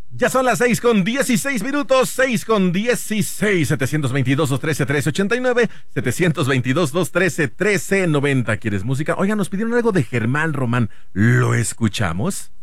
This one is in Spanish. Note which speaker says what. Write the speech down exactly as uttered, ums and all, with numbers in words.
Speaker 1: Ya son las seis con dieciséis minutos, seis con dieciséis, setecientos veintidós, doscientos trece, trece ochenta y nueve, setecientos veintidós, doscientos trece, trece noventa. ¿Quieres música? Oigan, nos pidieron algo de Germán Román. ¿Lo escuchamos?